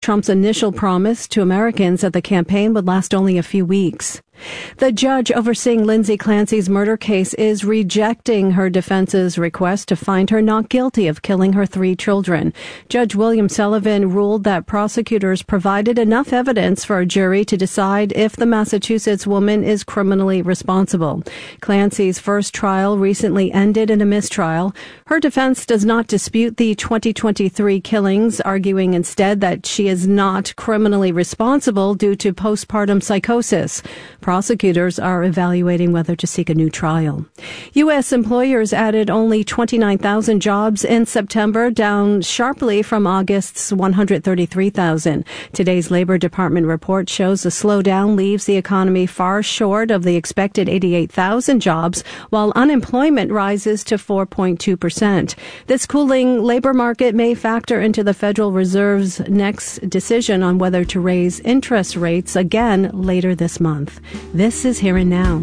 Trump's initial promise to Americans that the campaign would last only a few weeks. The judge overseeing Lindsay Clancy's murder case is rejecting her defense's request to find her not guilty of killing her 3 children. Judge William Sullivan ruled that prosecutors provided enough evidence for a jury to decide if the Massachusetts woman is criminally responsible. Clancy's first trial recently ended in a mistrial. Her defense does not dispute the 2023 killings, arguing instead that she is not criminally responsible due to postpartum psychosis. Prosecutors are evaluating whether to seek a new trial. U.S. employers added only 29,000 jobs in September, down sharply from August's 133,000. Today's Labor Department report shows the slowdown leaves the economy far short of the expected 88,000 jobs, while unemployment rises to 4.2%. This cooling labor market may factor into the Federal Reserve's next decision on whether to raise interest rates again later this month. This is Here and Now.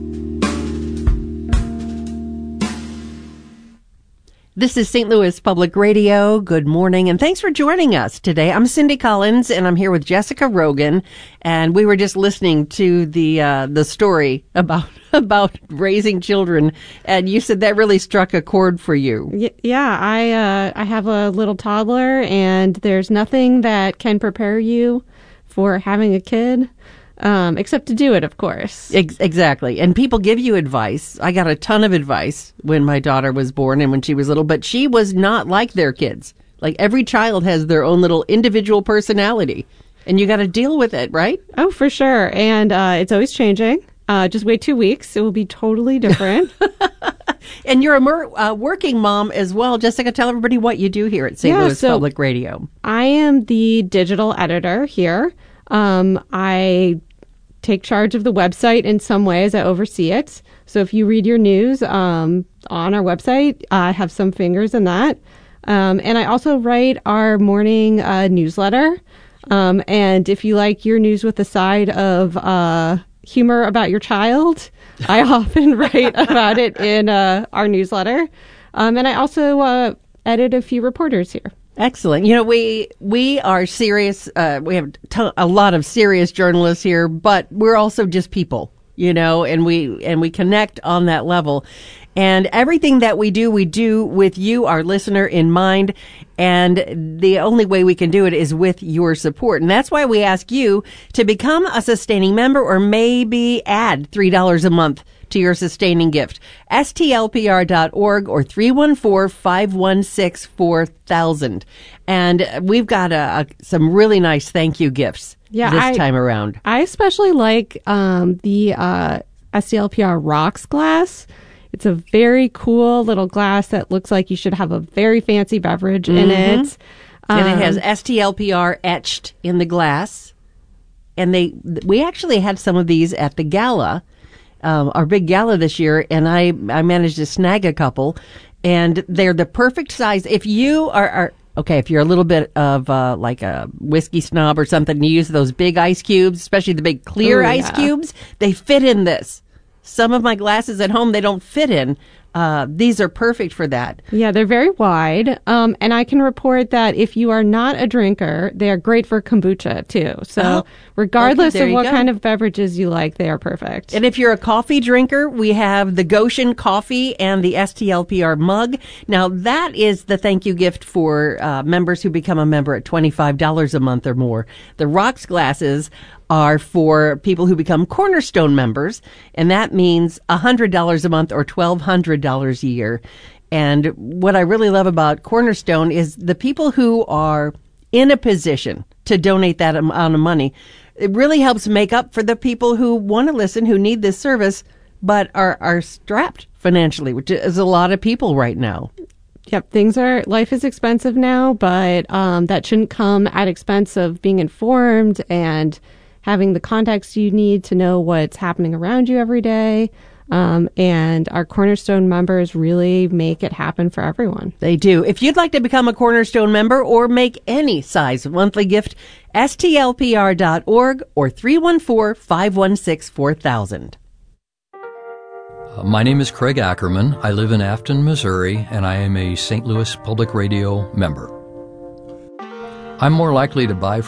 This is St. Louis Public Radio. Good morning, and thanks for joining us today. I'm Cindy Collins, and I'm here with Jessica Rogan, and we were just listening to the story about raising children, and you said that really struck a chord for you. Yeah, I have a little toddler, and there's nothing that can prepare you for having a kid. Except to do it, of course. Exactly. And people give you advice. I got a ton of advice when my daughter was born and when she was little, but she was not like their kids. Like, every child has their own little individual personality, and you got to deal with it, right? Oh, for sure. And it's always changing. Just wait 2 weeks. It will be totally different. And you're a working mom as well. Jessica, tell everybody what you do here at St. Louis Public Radio. I am the digital editor here. I take charge of the website in some ways. I oversee it. So if you read your news on our website, I have some fingers in that. And I also write our morning newsletter. And if you like your news with a side of humor about your child, I often write about it in our newsletter. And I also edit a few reporters here. Excellent. You know, we are serious. We have a lot of serious journalists here, but we're also just people, you know, and we connect on that level. And everything that we do with you, our listener, in mind. And the only way we can do it is with your support. And that's why we ask you to become a sustaining member, or maybe add $3 a month to your sustaining gift. STLPR.org or 314-516-4000. And we've got some really nice thank you gifts this time around. I especially like the STLPR Rocks glass. It's a very cool little glass that looks like you should have a very fancy beverage in it. And it has STLPR etched in the glass. And we actually had some of these at the gala, our big gala this year, and I managed to snag a couple, and they're the perfect size. If you are okay, if you're a little bit of like a whiskey snob or something, you use those big ice cubes, especially the big clear ice cubes, they fit in this. Some of my glasses at home, they don't fit in. These are perfect for that. Yeah, they're very wide. And I can report that if you are not a drinker, they are great for kombucha, too. So regardless of what kind of beverages you like, they are perfect. And if you're a coffee drinker, we have the Goshen coffee and the STLPR mug. Now, that is the thank you gift for members who become a member at $25 a month or more. The Rocks glasses are for people who become Cornerstone members, and that means $100 a month or $1,200 a year. And what I really love about Cornerstone is the people who are in a position to donate that amount of money. It really helps make up for the people who want to listen, who need this service, but are strapped financially, which is a lot of people right now. Yep, life is expensive now, but that shouldn't come at expense of being informed and having the context you need to know what's happening around you every day. And our Cornerstone members really make it happen for everyone. They do. If you'd like to become a Cornerstone member or make any size monthly gift, STLPR.org or 314-516-4000. My name is Craig Ackerman. I live in Afton, Missouri, and I am a St. Louis Public Radio member. I'm more likely to buy